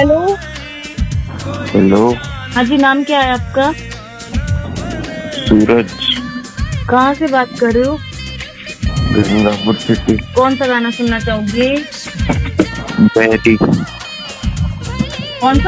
Hello. Hello. हाँ जी, नाम क्या है आपका? सूरज। कहाँ से बात कर रहे हो? गंगापुर सिटी। कौन सा गाना सुनना चाहोगे? बैरी। कौन सा?